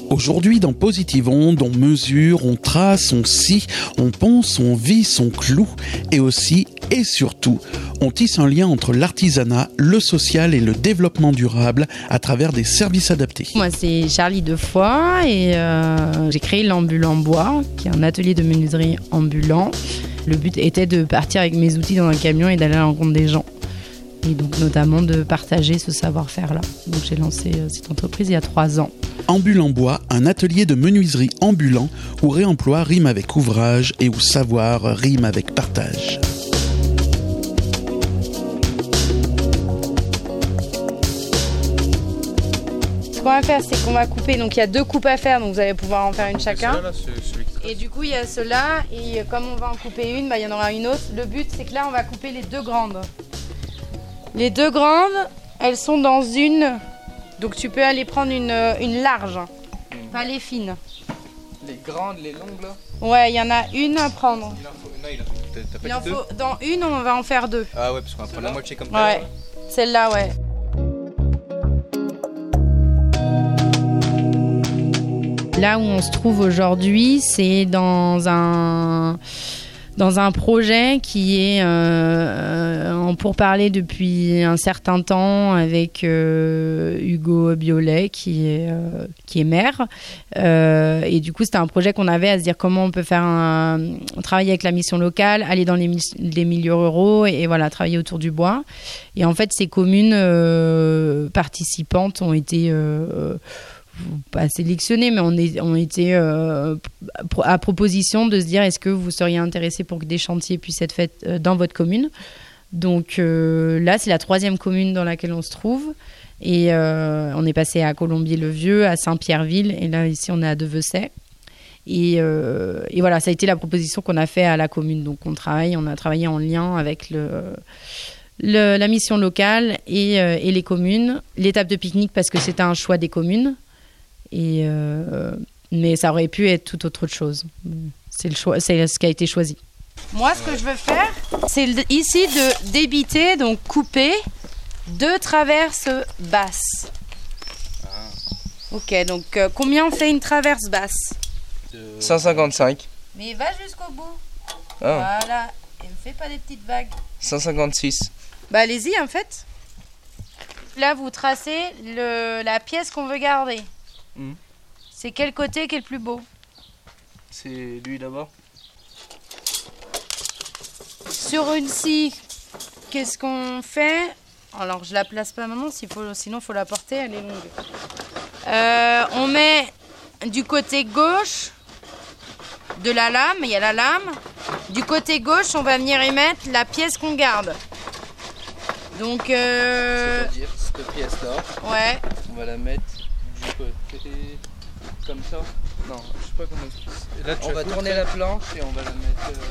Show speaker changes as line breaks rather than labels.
Aujourd'hui, dans Positive Onde, on mesure, on trace, on scie, on ponce, on visse, on cloue et aussi, et surtout, on tisse un lien entre l'artisanat, le social et le développement durable à travers des services adaptés.
Moi, c'est Charlie Defoy et j'ai créé l'Ambulant Bois, qui est un atelier de menuiserie ambulant. Le but était de partir avec mes outils dans un camion et d'aller à la rencontre des gens. Et donc notamment de partager ce savoir-faire-là. Donc j'ai lancé cette entreprise il y a 3 ans.
Ambulant Bois, un atelier de menuiserie ambulant où réemploi rime avec ouvrage et où savoir rime avec partage.
Ce qu'on va faire, c'est qu'on va couper. Donc il y a 2 coupes à faire, donc vous allez pouvoir en faire une chacun. Et du coup il y a ceux-là, et comme on va en couper une, il y en aura une autre. Le but, c'est que là on va couper les 2 grandes. Les 2 grandes, elles sont dans une... Donc tu peux aller prendre une large, pas les fines.
Les grandes, les longues là?
Ouais, il y en a une à prendre.
T'as pas dit 2?
Dans une, on va en faire 2.
Ah ouais, parce qu'on va prendre la moitié comme ça.
Ouais, celle-là, ouais. Là où on se trouve aujourd'hui, c'est dans un projet qui est en pourparlers depuis un certain temps avec Hugo Biolay qui est maire. Et du coup, c'était un projet qu'on avait à se dire comment on peut travailler avec la mission locale, aller dans les milieux ruraux et voilà, travailler autour du bois. Et en fait, ces communes participantes ont été... pas sélectionnés, mais on était à proposition de se dire est-ce que vous seriez intéressé pour que des chantiers puissent être faits dans votre commune. Donc là, c'est la 3e commune dans laquelle on se trouve. Et on est passé à Colombier-le-Vieux, à Saint-Pierreville, et là, ici, on est à Devecey. Et voilà, ça a été la proposition qu'on a fait à la commune. Donc on a travaillé en lien avec la mission locale et les communes. L'étape de pique-nique, parce que c'était un choix des communes. Mais ça aurait pu être tout autre chose. C'est ce qui a été choisi. Moi, ce que je veux faire, c'est ici de débiter, donc couper 2 traverses basses. Ok, donc combien on fait une traverse basse?
155.
Mais va jusqu'au bout.
Ah.
Voilà, et ne fais pas des petites vagues.
156.
Bah allez-y en fait. Là, vous tracez la pièce qu'on veut garder. C'est quel côté qui est le plus beau?
C'est lui d'abord.
Sur une scie, qu'est-ce qu'on fait? Alors je la place pas maintenant, sinon il faut la porter, elle est longue. On met du côté gauche de la lame, il y a la lame. Du côté gauche, on va venir y mettre la pièce qu'on garde. Donc
c'est-à-dire cette pièce-là.
Ouais.
On va la mettre du côté comme ça. Non, je sais pas comment. Là, on va tourner la planche et on va la mettre.